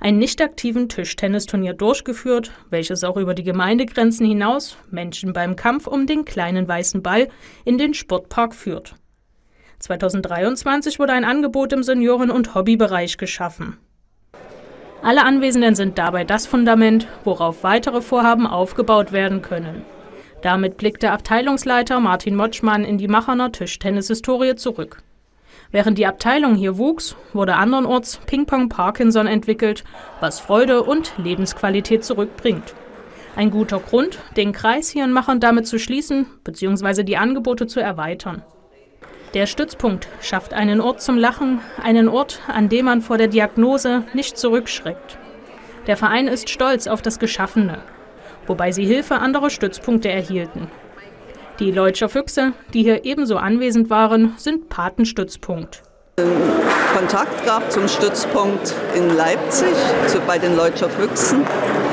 ein nicht aktiven Tischtennisturnier durchgeführt, welches auch über die Gemeindegrenzen hinaus Menschen beim Kampf um den kleinen weißen Ball in den Sportpark führt. 2023 wurde ein Angebot im Senioren- und Hobbybereich geschaffen. Alle Anwesenden sind dabei das Fundament, worauf weitere Vorhaben aufgebaut werden können. Damit blickt der Abteilungsleiter Martin Motschmann in die Macherner Tischtennis-Historie zurück. Während die Abteilung hier wuchs, wurde andernorts Ping-Pong Parkinson entwickelt, was Freude und Lebensqualität zurückbringt. Ein guter Grund, den Kreis hier in Machern damit zu schließen bzw. die Angebote zu erweitern. Der Stützpunkt schafft einen Ort zum Lachen, einen Ort, an dem man vor der Diagnose nicht zurückschreckt. Der Verein ist stolz auf das Geschaffene, wobei sie Hilfe anderer Stützpunkte erhielten. Die Leutscher Füchse, die hier ebenso anwesend waren, sind Patenstützpunkt. Kontakt gab zum Stützpunkt in Leipzig, bei den Leutscher Füchsen.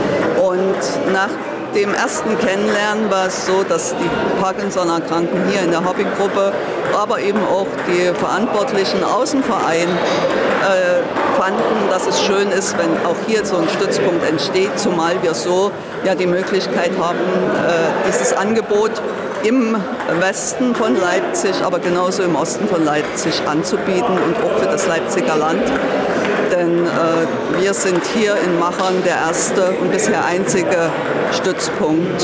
Und nach dem ersten Kennenlernen war es so, dass die Parkinson-Erkrankten hier in der Hobbygruppe, aber eben auch die Verantwortlichen aus dem Verein fanden, dass es schön ist, wenn auch hier so ein Stützpunkt entsteht, zumal wir so ja die Möglichkeit haben, dieses Angebot im Westen von Leipzig, aber genauso im Osten von Leipzig anzubieten und auch für das Leipziger Land. Denn wir sind hier in Machern der erste und bisher einzige Stützpunkt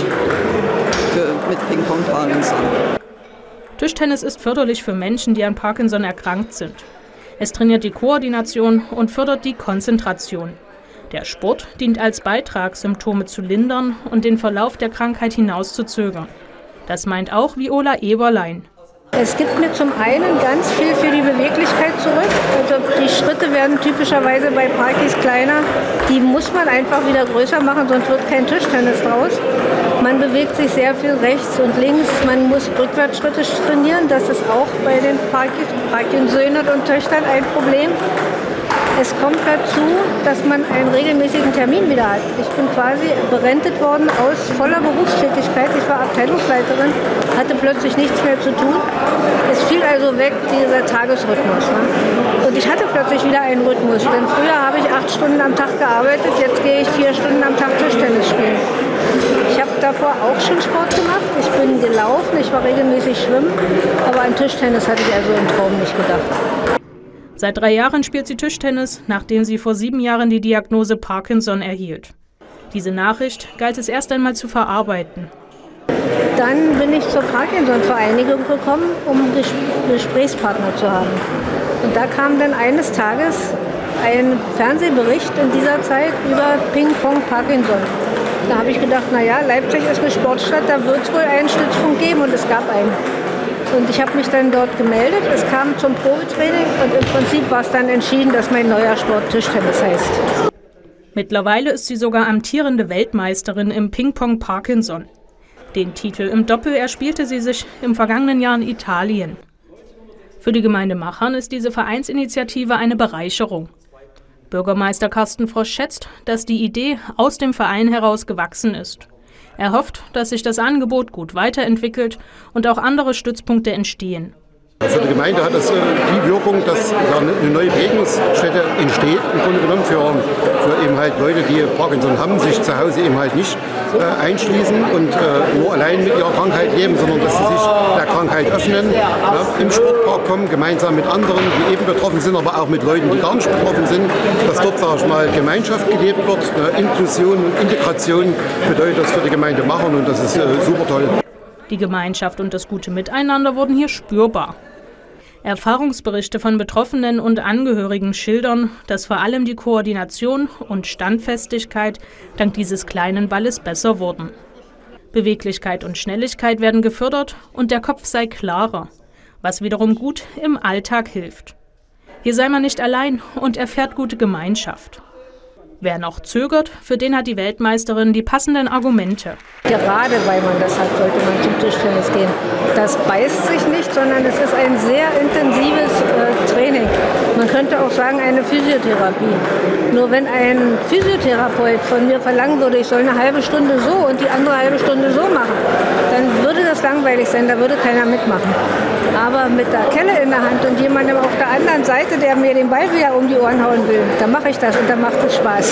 mit Ping-Pong Parkinson. Tischtennis ist förderlich für Menschen, die an Parkinson erkrankt sind. Es trainiert die Koordination und fördert die Konzentration. Der Sport dient als Beitrag, Symptome zu lindern und den Verlauf der Krankheit hinauszuzögern. Das meint auch Viola Eberlein. Es gibt mir zum einen ganz viel für die Beweglichkeit zurück. Also die Schritte werden typischerweise bei Parkis kleiner. Die muss man einfach wieder größer machen, sonst wird kein Tischtennis draus. Man bewegt sich sehr viel rechts und links. Man muss Rückwärtsschritte trainieren. Das ist auch bei den Parkinsöhnern und Töchtern ein Problem. Es kommt dazu, dass man einen regelmäßigen Termin wieder hat. Ich bin quasi berentet worden aus voller Berufstätigkeit. Ich war Abteilungsleiterin, hatte plötzlich nichts mehr zu tun. Es fiel also weg, dieser Tagesrhythmus. Ne? Und ich hatte plötzlich wieder einen Rhythmus. Denn früher habe ich 8 Stunden am Tag gearbeitet, jetzt gehe ich 4 Stunden am Tag Tischtennis spielen. Ich habe davor auch schon Sport gemacht. Ich bin gelaufen, ich war regelmäßig schwimmen. Aber an Tischtennis hatte ich also im Traum nicht gedacht. Seit 3 Jahren spielt sie Tischtennis, nachdem sie vor 7 Jahren die Diagnose Parkinson erhielt. Diese Nachricht galt es erst einmal zu verarbeiten. Dann bin ich zur Parkinson-Vereinigung gekommen, um Gesprächspartner zu haben. Und da kam dann eines Tages ein Fernsehbericht in dieser Zeit über Ping-Pong Parkinson. Da habe ich gedacht, naja, Leipzig ist eine Sportstadt, da wird es wohl einen Stützpunkt geben, und es gab einen. Und ich habe mich dann dort gemeldet, es kam zum Probetraining und im Prinzip war es dann entschieden, dass mein neuer Sport Tischtennis heißt. Mittlerweile ist sie sogar amtierende Weltmeisterin im Ping-Pong Parkinson. Den Titel im Doppel erspielte sie sich im vergangenen Jahr in Italien. Für die Gemeinde Machern ist diese Vereinsinitiative eine Bereicherung. Bürgermeister Carsten Frosch schätzt, dass die Idee aus dem Verein heraus gewachsen ist. Er hofft, dass sich das Angebot gut weiterentwickelt und auch andere Stützpunkte entstehen. Für die Gemeinde hat das die Wirkung, dass eine neue Begegnungsstätte entsteht, im Grunde genommen für eben halt Leute, die Parkinson haben, sich zu Hause eben halt nicht einschließen und nur allein mit ihrer Krankheit leben, sondern dass sie sich der Krankheit öffnen, im Sportpark kommen, gemeinsam mit anderen, die eben betroffen sind, aber auch mit Leuten, die gar nicht betroffen sind, dass dort, sage ich mal, Gemeinschaft gelebt wird, Inklusion und Integration bedeutet das für die Gemeinde Machern, und das ist super toll. Die Gemeinschaft und das gute Miteinander wurden hier spürbar. Erfahrungsberichte von Betroffenen und Angehörigen schildern, dass vor allem die Koordination und Standfestigkeit dank dieses kleinen Balles besser wurden. Beweglichkeit und Schnelligkeit werden gefördert und der Kopf sei klarer, was wiederum gut im Alltag hilft. Hier sei man nicht allein und erfährt gute Gemeinschaft. Wer noch zögert, für den hat die Weltmeisterin die passenden Argumente. Gerade weil man das hat, sollte man zum Tischtennis gehen. Das beißt sich nicht, sondern es ist ein sehr intensives Training. Man könnte auch sagen, eine Physiotherapie. Nur wenn ein Physiotherapeut von mir verlangen würde, ich soll eine halbe Stunde so und die andere halbe Stunde so machen, dann würde das langweilig sein, da würde keiner mitmachen. Aber mit der Kelle in der Hand und jemandem auf der anderen Seite, der mir den Ball wieder um die Ohren hauen will, dann mache ich das und dann macht es Spaß.